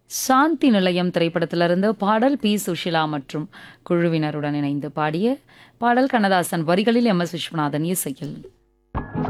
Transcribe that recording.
சாந்தி நிலையம் திரைப்படத்திலிருந்து பாடல் பி சுஷிலா மற்றும் குழுவினருடன் இணைந்து பாடிய பாடல் கண்ணதாசன் வரிகளில் எம் எஸ் விஸ்வநாதன் இசையில்.